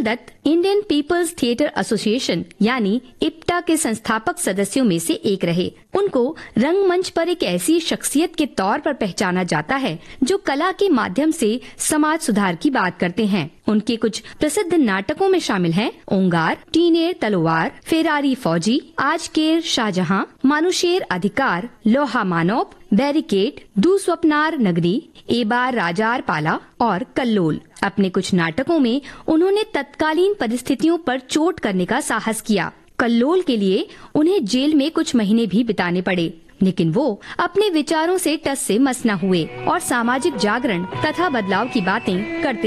Dutt Indian peoples theatre association यानी इप्टा के संस्थापक सदस्यों में से एक रहे। उनको रंगमंच पर एक ऐसी शख्सियत के तौर पर पहचाना जाता है जो कला के माध्यम से समाज सुधार की बात करते हैं। उनके कुछ प्रसिद्ध नाटकों में शामिल हैं ओंगार, टीनेर तलवार, फेरारी फौजी, आजकेर शाहजहां, मानुषेर अधिकार, लोहा मानव, बैरिकेड, दुस्वप्नार नगरी, एबार राजार पाला और कल्लोल। अपने कुछ नाटकों में उन्होंने तत्कालीन परिस्थितियों पर चोट करने का साहस किया। कल्लोल के लिए उन्हें जेल में कुछ महीने भी बिताने पड़े, लेकिन वो अपने विचारों से टस से मस न हुए और सामाजिक जागरण तथा बदलाव की बातें करते